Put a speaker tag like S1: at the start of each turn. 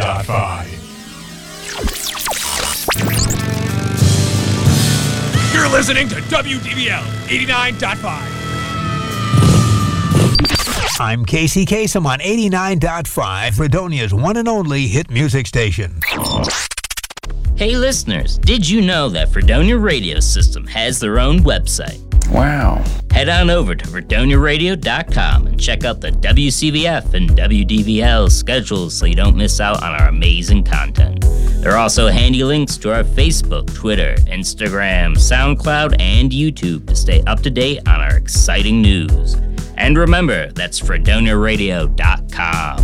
S1: 89.5. You're listening to WDBL 89.5.
S2: I'm Casey Kasem on 89.5, Fredonia's one and only hit music station.
S3: Hey listeners, did you know that Fredonia Radio System has their own website?
S4: Wow.
S3: Head on over to FredoniaRadio.com and check out the WCBF and WDVL schedules so you don't miss out on our amazing content. There are also handy links to our Facebook, Twitter, Instagram, SoundCloud, and YouTube to stay up to date on our exciting news. And remember, that's FredoniaRadio.com.